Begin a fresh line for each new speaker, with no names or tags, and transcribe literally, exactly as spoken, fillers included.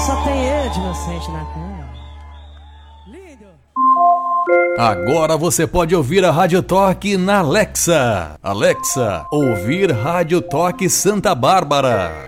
Só tem eu de inocente na cama. Lindo.
Agora você pode ouvir a Rádio Toque na Alexa. Alexa, ouvir Rádio Toque Santa Bárbara.